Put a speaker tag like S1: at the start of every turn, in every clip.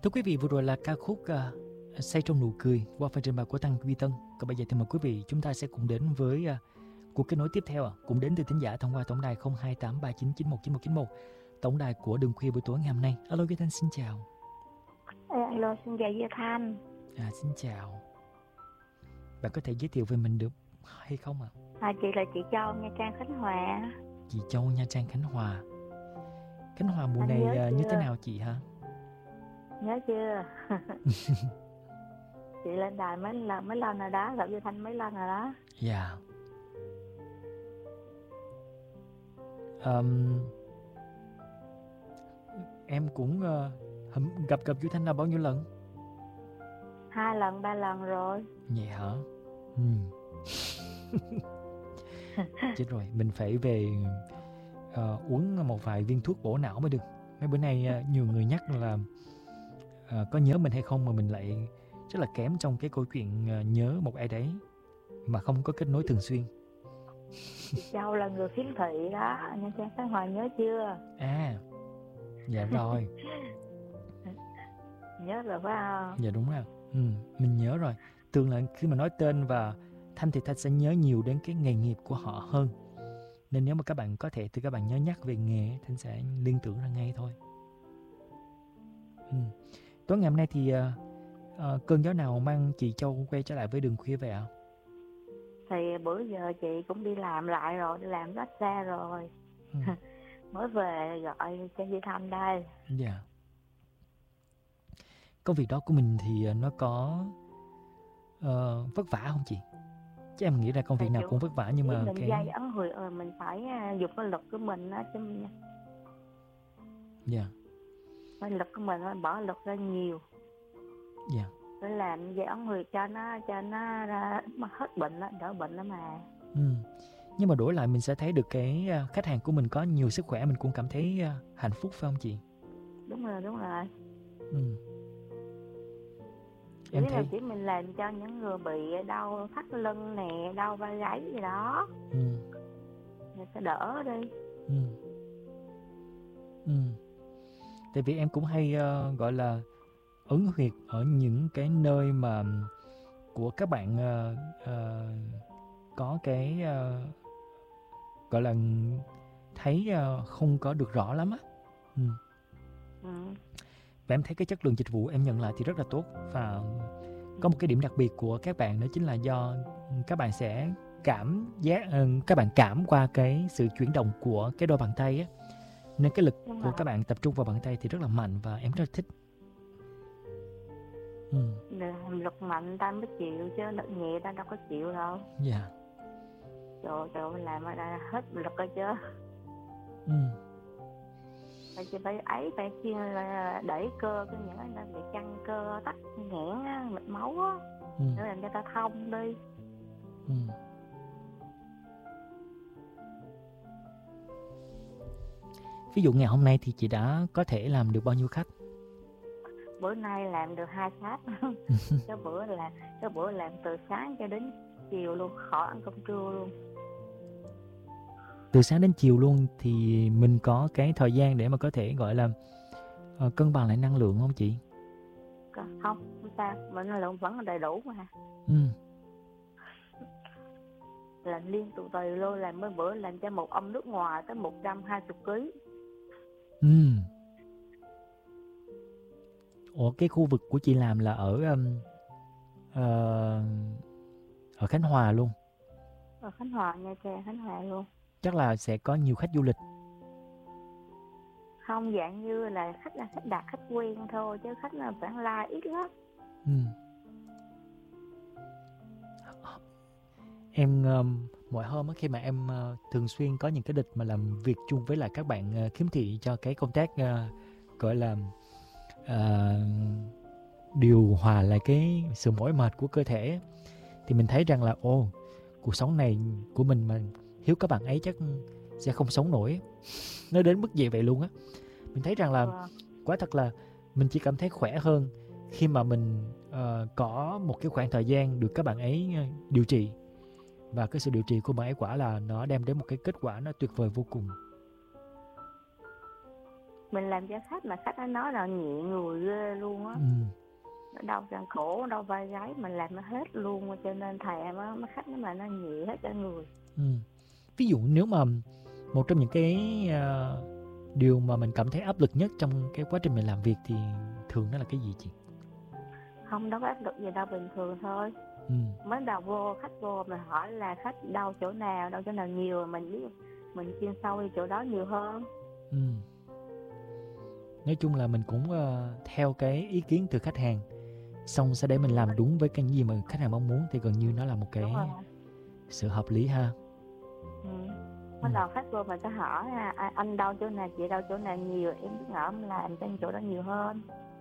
S1: Thưa quý vị, vừa rồi là ca khúc Say trong nụ cười qua phần trình bày của Tăng Duy Tân. Còn bây giờ thì mời quý vị chúng ta sẽ cùng đến với cuộc kết nối tiếp theo, cũng đến từ thính giả thông qua tổng đài 0283991991, tổng đài của Đường Khuya buổi tối ngày hôm nay. Alo Duy Thanh, xin chào.
S2: Alo, xin chào Duy Thanh.
S1: Xin chào. Bạn có thể giới thiệu về mình được hay không ạ?
S2: Chị là chị Châu, Nha Trang, Khánh Hòa.
S1: Chị Châu, Nha Trang, Khánh Hòa. Khánh Hòa mùa này như thế nào chị hả?
S2: Nhớ chưa? Chị lên đài mấy lần rồi đó, gặp Duy Thanh mấy lần rồi đó.
S1: Dạ. Em cũng gặp Duy Thanh là bao nhiêu lần?
S2: 2 lần, 3 lần rồi.
S1: Vậy hả? Chết rồi, mình phải về uống một vài viên thuốc bổ não mới được. Mấy bữa nay nhiều người nhắc là có nhớ mình hay không, mà mình lại rất là kém trong cái câu chuyện nhớ một ai đấy mà không có kết nối thường xuyên.
S2: Châu là người khiếm thị đó, Nha Trang, Khánh Hòa, nhớ chưa?
S1: Dạ rồi.
S2: Nhớ rồi phải không?
S1: Dạ đúng rồi. Mình nhớ rồi. Thường là khi mà nói tên và Thanh thì Thanh sẽ nhớ nhiều đến cái nghề nghiệp của họ hơn. Nên nếu mà các bạn có thể thì các bạn nhớ nhắc về nghề, Thanh sẽ liên tưởng ra ngay thôi. Tối ngày hôm nay thì cơn gió nào mang chị Châu quay trở lại với Đường Khuya vậy ạ?
S2: Thì bữa giờ chị cũng đi làm lại rồi, đi làm rất xa rồi. Mới về gọi cho Duy Thanh đây.
S1: Dạ. Công việc đó của mình thì nó có vất vả không chị? Chứ em nghĩ là công việc nào cũng vất vả, nhưng mà
S2: mình dây ấn hồi mình phải dùng cái lực của mình đó chứ.
S1: Dạ.
S2: Cái lực của mình phải bỏ lực ra nhiều.
S1: Dạ.
S2: Để làm dây ấn hồi cho nó ra mà hết bệnh đó, đỡ bệnh đó mà.
S1: Nhưng mà đổi lại mình sẽ thấy được cái khách hàng của mình có nhiều sức khỏe, mình cũng cảm thấy hạnh phúc, phải không chị?
S2: Đúng rồi.
S1: Em
S2: Lý
S1: thấy
S2: là chỉ mình làm cho những người bị đau thắt lưng nè, đau vai gáy gì đó, người ta đỡ đi.
S1: Tại vì em cũng hay gọi là ấn huyệt ở những cái nơi mà của các bạn có cái gọi là thấy không có được rõ lắm á. Và em thấy cái chất lượng dịch vụ em nhận lại thì rất là tốt. Và có một cái điểm đặc biệt của các bạn đó chính là do các bạn sẽ các bạn cảm qua cái sự chuyển động của cái đôi bàn tay á, nên cái lực của các bạn tập trung vào bàn tay thì rất là mạnh, và em rất là thích.
S2: Lực mạnh ta mới chịu, chứ lực nhẹ ta đâu có chịu đâu.
S1: Dạ.
S2: Trời làm ra hết lực rồi chứ. Phải đẩy cơ, cái những anh bị căng cơ tắc nghẽn mạch máu á, để làm cho ta thông đi.
S1: Ví dụ ngày hôm nay thì chị đã có thể làm được bao nhiêu khách?
S2: Bữa nay làm được 2 khách. Cái bữa làm từ sáng cho đến chiều luôn, khỏi ăn cơm trưa luôn.
S1: Từ sáng đến chiều luôn thì mình có cái thời gian để mà có thể gọi là cân bằng lại năng lượng không chị?
S2: Không sao, mình năng lượng vẫn đầy đủ mà. Làm liên tục tùy luôn, làm mấy bữa làm cho một ông nước ngoài tới 120 kg.
S1: Ủa, cái khu vực của chị làm là ở Khánh Hòa luôn?
S2: Ở Khánh Hòa, Nha Trang, Khánh Hòa luôn.
S1: Chắc là sẽ có nhiều khách du lịch.
S2: Không, dạng như là khách đặt, khách quen thôi, chứ khách là vãng lai ít lắm.
S1: Em mỗi hôm khi mà em thường xuyên có những cái lịch mà làm việc chung với lại các bạn khiếm thị cho cái công tác gọi là điều hòa lại cái sự mỏi mệt của cơ thể, thì mình thấy rằng là cuộc sống này của mình mà thiếu các bạn ấy chắc sẽ không sống nổi. Nó đến mức vậy luôn á. Mình thấy rằng là quả thật là mình chỉ cảm thấy khỏe hơn khi mà mình có một cái khoảng thời gian được các bạn ấy điều trị. Và cái sự điều trị của bạn ấy quả là nó đem đến một cái kết quả nó tuyệt vời vô cùng.
S2: mình làm cho khách mà khách nó nói là nhẹ người ghê luôn á. Nó đau răng cổ, đau vai gáy, mình làm nó hết luôn, cho nên thèm á, mấy khách nó mà nó nhẹ hết cả người.
S1: Ví dụ nếu mà một trong những cái điều mà mình cảm thấy áp lực nhất trong cái quá trình mình làm việc thì thường nó là cái gì chị?
S2: Không, đâu có áp lực gì đâu, bình thường thôi. Mới đầu vô, khách vô mình hỏi là khách đau chỗ nào nhiều, mình biết mình chuyên sâu đi chỗ đó nhiều hơn.
S1: Nói chung là mình cũng theo cái ý kiến từ khách hàng, xong sẽ để mình làm đúng với cái gì mà khách hàng mong muốn, thì gần như nó là một cái sự hợp lý ha.
S2: Bắt đầu khách vô mình sẽ hỏi anh đau chỗ nào, chị đau chỗ nào nhiều, em biết ngỡ làm cho chỗ đó nhiều hơn.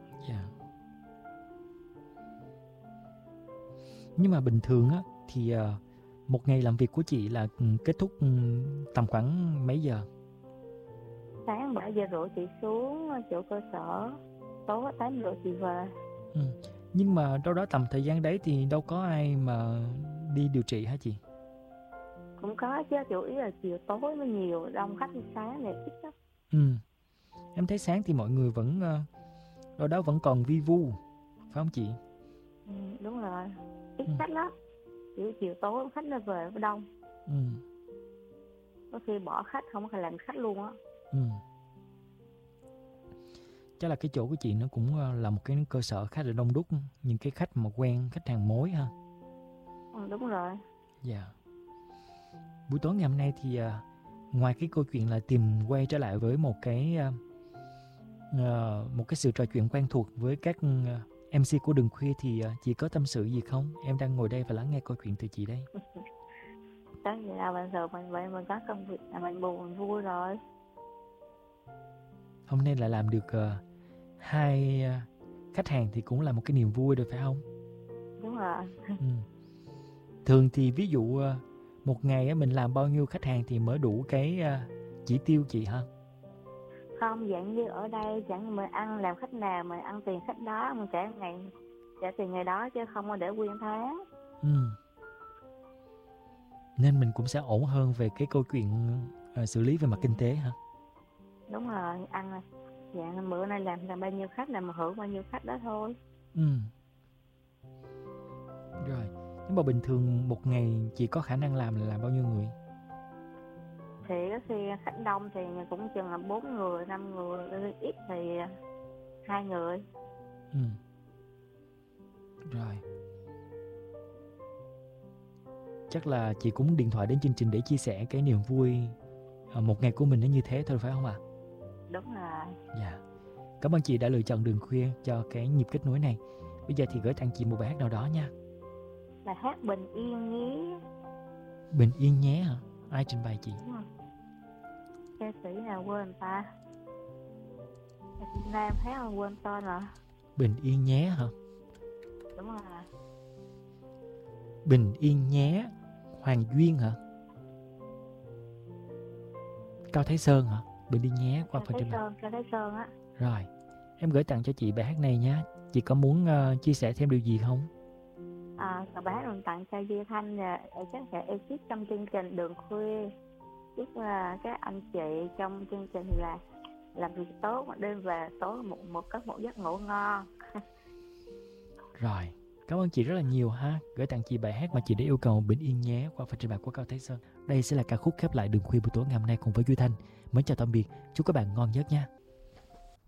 S1: Nhưng mà bình thường á thì một ngày làm việc của chị là kết thúc tầm khoảng mấy giờ?
S2: Sáng 7 giờ rưỡi chị xuống chỗ cơ sở, tối 8 giờ chị về.
S1: Nhưng mà đâu đó tầm thời gian đấy thì đâu có ai mà đi điều trị hả chị?
S2: Cũng có chứ, chủ yếu là chiều tối mới nhiều, đông khách, sáng này ít lắm.
S1: Em thấy sáng thì mọi người vẫn đâu đó vẫn còn vi vu, phải không chị?
S2: Đúng rồi, ít khách lắm. Chiều tối khách nó về nó đông. Có khi bỏ khách, không có làm khách luôn á.
S1: Chắc là cái chỗ của chị nó cũng là một cái cơ sở khá là đông đúc, những cái khách mà quen, khách hàng mối ha.
S2: Đúng rồi.
S1: Buổi tối ngày hôm nay thì ngoài cái câu chuyện là tìm quay trở lại với một cái sự trò chuyện quen thuộc với các MC của Đường Khuya, thì chị có tâm sự gì không? Em đang ngồi đây và lắng nghe câu chuyện từ chị đây.
S2: Chắc vậy là bây giờ mình có công việc là mình buồn mình vui rồi.
S1: Hôm nay lại làm được 2 khách hàng thì cũng là một cái niềm vui rồi phải không?
S2: Đúng rồi.
S1: Thường thì ví dụ một ngày mình làm bao nhiêu khách hàng thì mới đủ cái chỉ tiêu chị hả?
S2: Không, dạng như ở đây chẳng mình ăn làm khách nào mình ăn tiền khách đó, mình trả tiền ngày đó chứ không có để nguyên tháng.
S1: Nên mình cũng sẽ ổn hơn về cái câu chuyện xử lý về mặt kinh tế hả?
S2: Đúng rồi, ăn dạng bữa nay làm bao nhiêu khách là mà hưởng bao nhiêu khách đó thôi.
S1: Rồi, nhưng mà bình thường một ngày chị có khả năng làm bao nhiêu người?
S2: Thì có khi khách đông thì cũng chừng là 4 người, 5 người, ít thì 2 người.
S1: Rồi. Chắc là chị cũng điện thoại đến chương trình để chia sẻ cái niềm vui một ngày của mình nó như thế thôi phải không ạ?
S2: Đúng rồi.
S1: Cảm ơn chị đã lựa chọn Đường Khuya cho cái nhịp kết nối này. Bây giờ thì gửi tặng chị một bài hát nào đó nha.
S2: Bài hát Bình Yên nhé.
S1: Bình Yên nhé hả? Ai trình bày chị?
S2: Ca sĩ nào quên ta? Nam hát không quên tên rồi.
S1: Bình Yên nhé hả?
S2: Đúng rồi.
S1: Bình Yên nhé. Hoàng Duyên hả? Cao Thái Sơn hả? Bình Yên nhé qua phần trình bày.
S2: Cao Thái Sơn á.
S1: Rồi, em gửi tặng cho chị bài hát này nhé. Chị có muốn chia sẻ thêm điều gì không?
S2: Bài hát mình tặng cho Duy Thanh và các bạn ekip trong chương trình Đường Khuya. Chúc các anh chị trong chương trình là làm việc tốt, đêm về tối một giấc ngủ ngon.
S1: Rồi, cảm ơn chị rất là nhiều ha. Gửi tặng chị bài hát mà chị đã yêu cầu, Bình Yên nhé, qua phần trình bày của Cao Thái Sơn. Đây sẽ là ca khúc khép lại Đường Khuya buổi tối ngày hôm nay cùng với Duy Thanh. Mến chào tạm biệt, chúc các bạn ngon giấc nha.